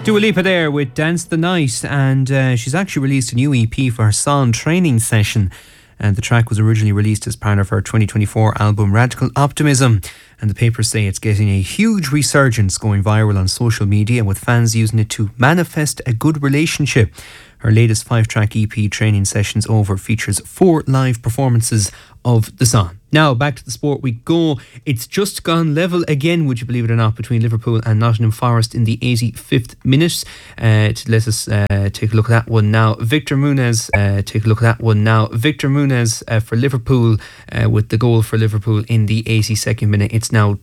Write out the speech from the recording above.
Dua Lipa there with Dance the Night, and she's actually released a new EP for her Son training session, and the track was originally released as part of her 2024 album Radical Optimism, and the papers say it's getting a huge resurgence, going viral on social media with fans using it to manifest a good relationship. Her latest 5-track EP, Training Sessions Over, features 4 live performances of the song. Now, back to the sport we go. It's just gone level again, would you believe it or not, between Liverpool and Nottingham Forest in the 85th minute. To let us take a look at that one now. Victor Muniz, Victor Muniz for Liverpool with the goal for Liverpool in the 82nd minute. It's now